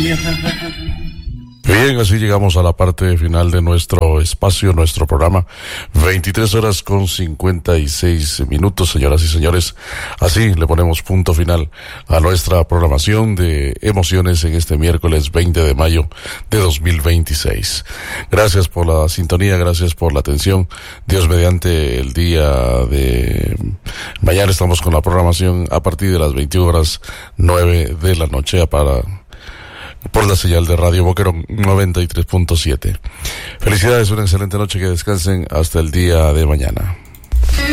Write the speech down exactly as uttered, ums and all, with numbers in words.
Bien, así llegamos a la parte final de nuestro espacio, nuestro programa. veintitrés horas con cincuenta y seis minutos, señoras y señores. Así le ponemos punto final a nuestra programación de emociones en este miércoles veinte de mayo de dos mil veintiséis. Gracias por la sintonía, gracias por la atención. Dios mediante, el día de mañana estamos con la programación a partir de las veintiuna horas nueve de la noche para... por la señal de Radio Boquerón noventa y tres punto siete. Felicidades, una excelente noche, que descansen hasta el día de mañana.